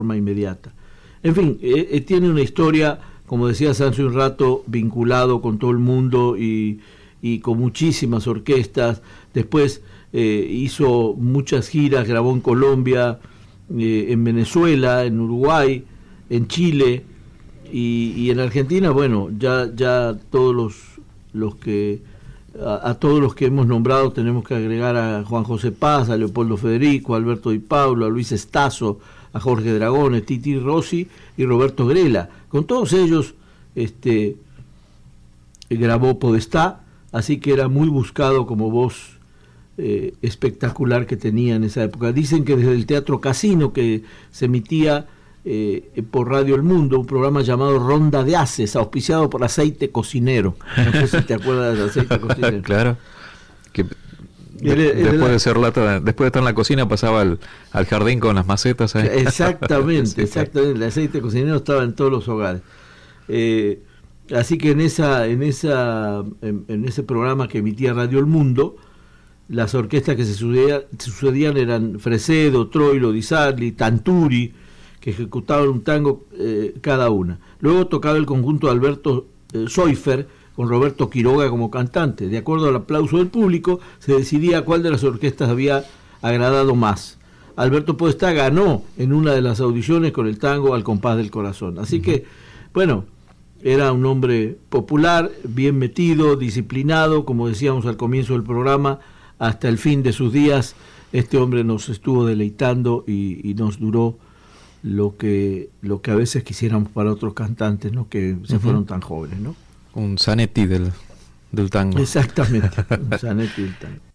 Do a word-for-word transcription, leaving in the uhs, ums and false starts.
forma inmediata. En fin, eh, eh, tiene una historia, como decía hace un rato, vinculado con todo el mundo y, y con muchísimas orquestas. Después eh, hizo muchas giras, grabó en Colombia, eh, en Venezuela, en Uruguay, en Chile y, y en Argentina. Bueno, ya, ya todos los, los que a, a todos los que hemos nombrado tenemos que agregar a Juan José Paz, a Leopoldo Federico, a Alberto Di Paulo, a Luis Estazo, a Jorge Dragones, Titi Rossi y Roberto Grela. Con todos ellos este, grabó Podestá, así que era muy buscado como voz eh, espectacular que tenía en esa época. Dicen que desde el Teatro Casino, que se emitía eh, por Radio El Mundo, un programa llamado Ronda de Haces, auspiciado por Aceite Cocinero. No sé si te acuerdas del Aceite Cocinero. Claro. Que De, Él, él, después él, de ser lata, después de estar en la cocina pasaba al, al jardín con las macetas ahí. Exactamente, Sí, exactamente. El aceite cocinero estaba en todos los hogares. Eh, así que en esa, en esa, en, en ese programa que emitía Radio El Mundo, las orquestas que se sucedían, sucedían eran Fresedo, Troilo, Di Sarli, Tanturi, que ejecutaban un tango eh, cada una. Luego tocaba el conjunto de Alberto eh, Soifer, con Roberto Quiroga como cantante. De acuerdo al aplauso del público, se decidía cuál de las orquestas había agradado más. Alberto Podestá ganó en una de las audiciones con el tango Al compás del corazón. Así uh-huh. que, bueno, era un hombre popular, bien metido, disciplinado, como decíamos al comienzo del programa, hasta el fin de sus días. Este hombre nos estuvo deleitando y, y nos duró lo que, lo que a veces quisiéramos para otros cantantes, ¿no? Que se uh-huh. fueron tan jóvenes, ¿no? Un Zanetti del, del tango. Exactamente, un Zanetti del tango.